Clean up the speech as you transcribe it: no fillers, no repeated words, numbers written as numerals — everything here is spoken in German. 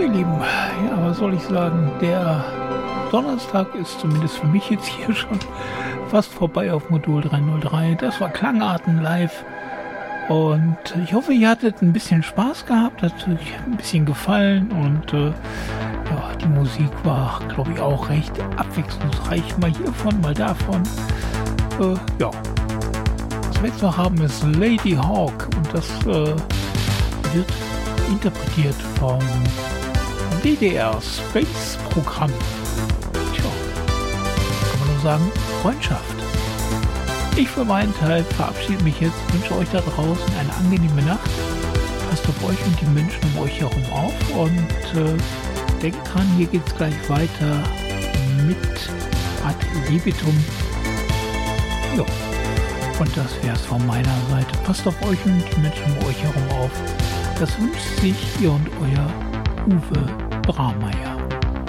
ihr Lieben, ja, was soll ich sagen, der Donnerstag ist zumindest für mich jetzt hier schon fast vorbei auf Modul 303. Das war Klangarten live und ich hoffe, ihr hattet ein bisschen Spaß gehabt, hat euch ein bisschen gefallen und ja, die Musik war, glaube ich, auch recht abwechslungsreich, mal hiervon, mal davon. Ja, was wir jetzt noch haben ist Lady Hawk und das wird interpretiert vom DDR Space Programm. Tja, kann man nur sagen, Freundschaft. Ich für meinen Teil verabschiede mich jetzt, wünsche euch da draußen eine angenehme Nacht. Passt auf euch und die Menschen um euch herum auf und denkt dran, hier geht es gleich weiter mit Ad Libitum. Ja, und das wäre es von meiner Seite. Passt auf euch und die Menschen um euch herum auf. Das wünscht sich ihr und euer Uwe Brameyer.